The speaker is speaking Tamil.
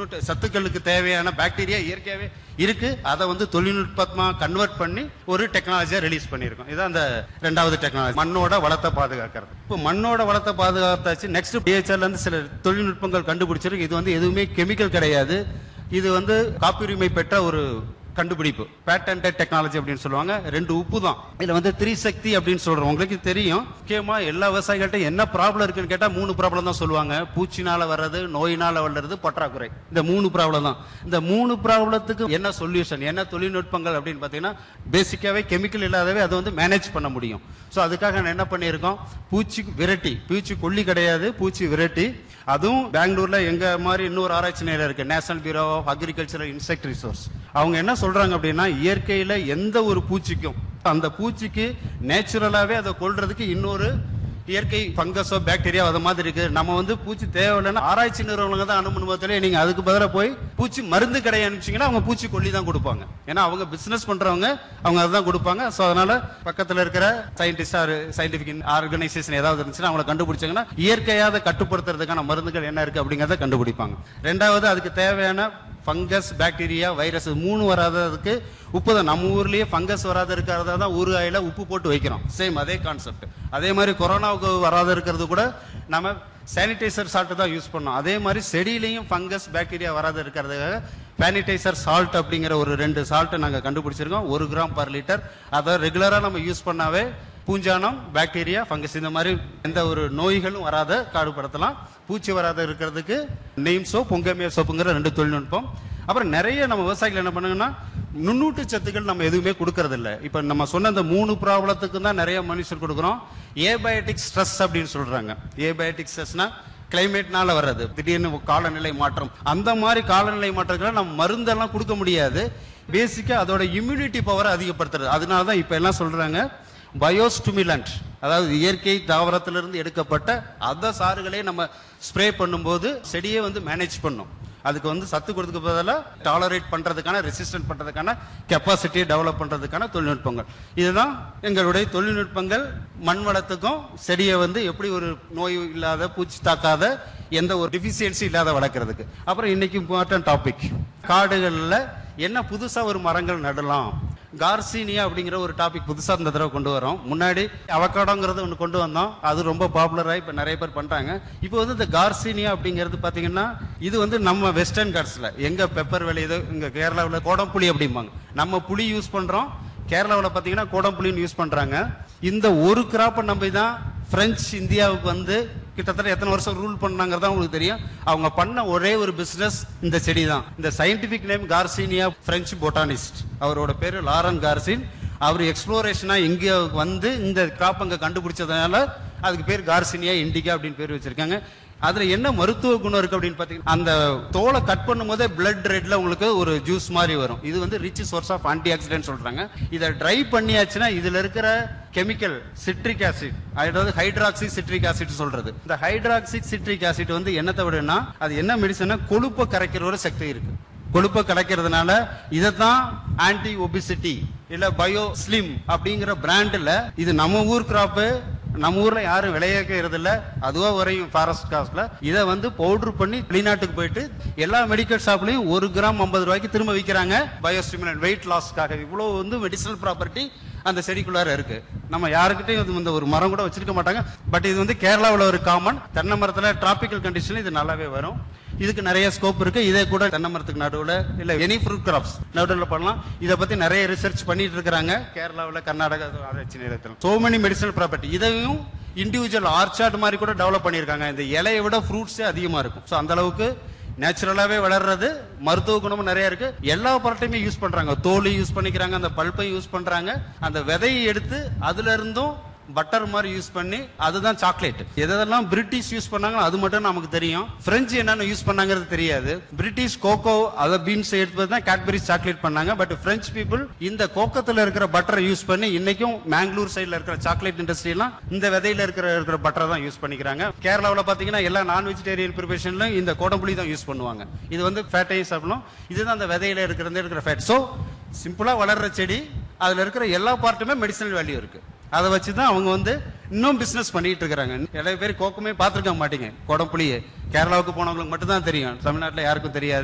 தொண்ணூறு சத்துக்களுக்கு தேவையான பாக்டீரியா இயற்கையாவே இருக்கு. அதை வந்து தொழில்நுட்பமா கன்வெர்ட் பண்ணி ஒரு டெக்னாலஜியா ரிலீஸ் பண்ணிருக்கோம். இதான் அந்த ரெண்டாவது டெக்னாலஜி, மண்ணோட வளத்தை பாதுகாக்கிறது. இப்போ மண்ணோட வளத்தை பாதுகாத்தாச்சு. நெக்ஸ்ட் DHR இருந்து சில தொழில்நுட்பங்கள் கண்டுபிடிச்சிருக்கு. இது வந்து எதுவுமே கெமிக்கல் கிடையாது. இது வந்து காப்புரிமை பெற்ற ஒரு கண்டுபிடிப்பு, பேட்டன்டட் டெக்னாலஜி அப்படின்னு சொல்லுவாங்க. 2 உப்பு தான். இதுல வந்து திரிசக்தி அப்படின்னு சொல்றோம். உங்களுக்கு தெரியும், முக்கியமா எல்லா விவசாயிகள்ட்ட என்ன ப்ராப்ளம் இருக்குன்னு கேட்டா 3 ப்ராப்ளம் தான் சொல்லுவாங்க. பூச்சினால வர்றது, நோயினால வளர்றது, பற்றாக்குறை. இந்த 3 ப்ராப்ளம் தான். இந்த 3 ப்ராப்ளத்துக்கு என்ன சொல்யூஷன், என்ன தொழில்நுட்பங்கள் அப்படின்னு பாத்தீங்கன்னா, பேசிக்காவே கெமிக்கல் இல்லாதவே அதை வந்து மேனேஜ் பண்ண முடியும். ஸோ அதுக்காக நான் என்ன பண்ணியிருக்கோம், பூச்சி விரட்டி, பூச்சி கொல்லி கிடையாது, பூச்சி விரட்டி. அதுவும் பெங்களூர்ல எங்க மாதிரி இன்னொரு ஆராய்ச்சி நிலையம் இருக்கு, national bureau of agricultural insect resource. அவங்க என்ன சொல்றாங்க அப்படின்னா, இயற்கையில எந்த ஒரு பூச்சிக்கும் அந்த பூச்சிக்கு நேச்சுரலாவே அதை கொல்றதுக்கு இன்னொரு இயற்கை பங்கஸோ பாக்டீரியா அது மாதிரி இருக்கு. நம்ம வந்து பூச்சி தேவையில்லைன்னா ஆராய்ச்சி நிறுவனங்கள் தான் அனுமதிலே, நீங்க அதுக்கு பதிலாக போய் பூச்சி மருந்து கடை அனுப்பிச்சீங்கன்னா அவங்க பூச்சி கொல்லி தான் கொடுப்பாங்க. ஏன்னா அவங்க பிசினஸ் பண்றவங்க, அவங்க அதுதான் கொடுப்பாங்க. ஸோ அதனால பக்கத்தில் இருக்கிற சயின்டிஸ்ட் சயின்டிபிக் ஆர்கனைசேஷன் ஏதாவது இருந்துச்சுன்னா அவங்களை கண்டுபிடிச்சாங்கன்னா இயற்கையாக கட்டுப்படுத்துறதுக்கான மருந்துகள் என்ன இருக்கு அப்படிங்கறத கண்டுபிடிப்பாங்க. ரெண்டாவது, அதுக்கு தேவையான ஃபங்கஸ், பாக்டீரியா, வைரஸ் 3 வராததுக்கு உப்பு தான். நம்ம ஊர்லயே ஃபங்கஸ் வராத இருக்கிறதா தான் ஊறுகாயில உப்பு போட்டு வைக்கிறோம். சேம் அதே கான்செப்ட். அதே மாதிரி கொரோனாவுக்கு வராத இருக்கிறது கூட நம்ம சானிடைசர் சால்ட் தான் யூஸ் பண்ணோம். அதே மாதிரி செடியிலையும் ஃபங்கஸ், பாக்டீரியா வராத இருக்கிறதுக்காக சானிடைசர் சால்ட் அப்படிங்கிற ஒரு 2 சால்ட் நாங்க கண்டுபிடிச்சிருக்கோம். 1 கிராம் பர் லிட்டர். அதை ரெகுலரா நம்ம யூஸ் பண்ணாவே பூஞ்சானம், பாக்டீரியா, ஃபங்கஸ் இந்த மாதிரி எந்த ஒரு நோய்களும் வராத காடுபடுத்தலாம். பூச்சி வராத இருக்கிறதுக்கு நெய்ம் சோப், பொங்கமியா சோப்புங்கிற 2 தொழில்நுட்பம். அப்புறம் நிறைய நம்ம விவசாயிகள் என்ன பண்ணுங்கன்னா, நுண்ணூட்ட சத்துக்கள் நம்ம எதுவுமே கொடுக்கறது இல்லை. இப்ப நம்ம சொன்ன இந்த 3 ப்ராப்ளத்துக்கு தான் நிறைய மனுஷர் கொடுக்குறோம். ஏபயோட்டிக் ஸ்ட்ரெஸ் அப்படின்னு சொல்றாங்க. ஏபயோட்டிக் ஸ்ட்ரெஸ்னா கிளைமேட்னால வர்றது, திடீர்னு காலநிலை மாற்றம். அந்த மாதிரி காலநிலை மாற்றங்களை நம்ம மருந்தெல்லாம் கொடுக்க முடியாது. பேசிக்கா அதோட இம்யூனிட்டி பவரை அதிகப்படுத்துறது. அதனாலதான் இப்ப எல்லாம் சொல்றாங்க பயோஸ்டிமுலண்ட், அதாவது இயற்கை தாவரத்திலிருந்து எடுக்கப்பட்ட அத சாறுகளே நம்ம ஸ்ப்ரே பண்ணும்போது செடியை வந்து மேனேஜ் பண்ணும். அதுக்கு வந்து சத்து கொடுக்க பதிலாக டாலரேட் பண்றதுக்கான, ரெசிஸ்டன்ட் பண்றதுக்கான கெப்பாசிட்டியை டெவலப் பண்றதுக்கான தொழில்நுட்பங்கள். இதுதான் எங்களுடைய தொழில்நுட்பங்கள். மண் வளத்துக்கும் செடியை வந்து எப்படி ஒரு நோய் இல்லாத, பூச்சி தாக்காத, எந்த ஒரு டிஃபிஷியன்சி இல்லாத வளர்க்கறதுக்கு. அப்புறம் இன்னைக்கு இம்பார்ட்டன்ட் டாபிக், காடுகள்ல என்ன புதுசா ஒரு மரங்கள் நடலாம். கார்சினியா அப்படிங்கிற ஒரு டாபிக் புதுசா இந்த தடவை கொண்டு வரோம். முன்னாடி அவகாடோங்கிறது ஒன்று கொண்டு வந்தோம். அது ரொம்ப பாப்புலராக இப்ப நிறைய பேர் பண்றாங்க. இப்போ வந்து இந்த கார்சினியா அப்படிங்கிறது பாத்தீங்கன்னா, இது வந்து நம்ம வெஸ்டர்ன் காட்ஸ்ல எங்க பெப்பர் விளையுதோ, இங்க கேரளாவில் கோடம்புளி அப்படிம்பாங்க. நம்ம புளி யூஸ் பண்றோம், கேரளாவில் பாத்தீங்கன்னா கோடம்புளின்னு யூஸ் பண்றாங்க. இந்த ஒரு கிராப்பை நம்பி தான் பிரெஞ்சு இந்தியாவுக்கு வந்து கிட்டத்தட்ட எத்தனை வருஷம் ரூல் பண்ணாங்கிறதா உங்களுக்கு தெரியும். அவங்க பண்ண ஒரே ஒரு பிசினஸ் இந்த செடி தான். இந்த scientific name garcinia, French botanist, அவரோட பேரு லாரன் கார்சின். அவர் எக்ஸ்ப்ளோரேஷனா இங்க வந்து இந்த கிராப் அங்க கண்டுபிடிச்சதுனால அதுக்கு பேர் கார்சினியா இண்டிகா அப்படின்னு பேர் வச்சிருக்காங்க. அதுல என்ன மருத்துவ குணம் இருக்கு அப்படின்னு பாத்தீங்கன்னா, அந்த தோலை கட் பண்ணும் போதே பிளட் ரெட்ல உங்களுக்கு ஒரு ஜூஸ் மாதிரி வரும். இது வந்து rich source of anti accident சொல்றாங்க. இதை ட்ரை பண்ணியாச்சுன்னா இதுல இருக்கிற கெமிக்கல் சிட்ரிக் ஆசிட், அதாவது ஹைட்ராக்சி சிட்ரிக் ஆசிட் சொல்றது. இந்த ஹைட்ராக்சி சிட்ரிக் ஆசிட் வந்து என்னத்தை விடனா, அது என்ன மெடிசன், கொழுப்பை கரைக்கிற ஒரு சக்தி இருக்கு. கொழுப்பை கலைக்கிறதுனால இதைத்தான் ஆன்டி ஒபிசிட்டி இல்ல பயோ ஸ்லிம் அப்படிங்கிற பிராண்ட்ல, இது நம்ம ஊர் கிராப்பு, நம்ம ஊர்ல யாரும் விளைவிக்கிறது இல்ல, அதுவா வரையும் ஃபாரஸ்ட் காஸ்ட்ல. இதை வந்து பவுடர் பண்ணி வெளிநாட்டுக்கு போயிட்டு எல்லா மெடிக்கல் ஷாப்லயும் 1 கிராம் 50 ரூபாய்க்கு திரும்ப விற்கிறாங்க. பயோஸ்டிமுலன்ட், வெயிட் லாஸ்க்காக. இவ்வளவு வந்து மெடிசனல் ப்ராப்பர்ட்டி அந்த செடிக்குள்ளார இருக்கு. நம்ம யாருக்கிட்டையும் இந்த ஒரு மரம் கூட வச்சிருக்க மாட்டாங்க. பட் இது வந்து கேரளாவில் ஒரு காமன். தென்னை மரத்துல டிராபிக்கல் கண்டிஷன் இது நல்லாவே வரும். இதுக்கு நிறைய ஸ்கோப் இருக்கு. இதே கூட தென்னை மரத்துக்கு நடுவுல இல்ல எனி ஃப்ரூட் கிராப்ஸ் நடுவுல பண்ணலாம். இதை பத்தி நிறைய ரிசர்ச் பண்ணிட்டு இருக்காங்க கேரளாவில், கர்நாடகா ஆராய்ச்சி நிலையத்தில். So many medicinal property. இதையும் இண்டிவிஜுவல் ஆர்ச்சார்ட் மாதிரி கூட டெவலப் பண்ணிருக்காங்க. இந்த இலையை விட ஃப்ரூட்ஸே அதிகமா இருக்கும். சோ அந்த அளவுக்கு நேச்சுரலாவே வளர்றது, மருத்துவ குணமும் நிறைய இருக்கு. எல்லா பொருட்டையுமே யூஸ் பண்றாங்க. தோலை யூஸ் பண்ணிக்கிறாங்க, அந்த பல்பை யூஸ் பண்றாங்க, அந்த விதையை எடுத்து அதுல இருந்தும் பட்டர் மாதிரி யூஸ் பண்ணி, அதுதான் சாக்லேட். எதெல்லாம் பிரிட்டிஷ் யூஸ் பண்ணாங்க அது மட்டும் நமக்கு தெரியும். பிரெஞ்சு என்னன்னு யூஸ் பண்ணாங்கிறது தெரியாது. பிரிட்டிஷ் கோகோ அத பீன்ஸ் எடுத்து தான் கேட்பரிஸ் சாக்லேட் பண்ணாங்க. பட் பிரெஞ்சு பீப்புள் இந்த கோக்கத்துல இருக்கிற பட்டரை யூஸ் பண்ணி இன்னைக்கும் மேங்களூர் சைடுல இருக்கிற சாக்லேட் இண்டஸ்ட்ரி எல்லாம் இந்த விதையில இருக்கிற பட்டரை தான் யூஸ் பண்ணிக்கிறாங்க. கேரளாவில் பாத்தீங்கன்னா எல்லா நான் வெஜிடேரியன் ப்ரிப்பரேஷன்ல இந்த கோடம்புளி தான் யூஸ் பண்ணுவாங்க. இது வந்து ஃபேட்டையும் சாப்பிடணும். இதுதான் அந்த விதையில இருக்கிற ஃபேட். சோ சிம்பிளா வளர்ற செடி, அதுல இருக்கிற எல்லா பார்ட்டுமே மெடிசனல் வேல்யூ இருக்கு. அதை வச்சுதான் அவங்க வந்து இன்னும் பிசினஸ் பண்ணிட்டு இருக்காங்க. நிறைய பேர் கோக்குமே பார்த்திருக்க மாட்டீங்க. கோடம்புளியே கேரளாவுக்கு போனவங்களுக்கு மட்டும் தான் தெரியும், தமிழ்நாட்டில் யாருக்கும் தெரியாது.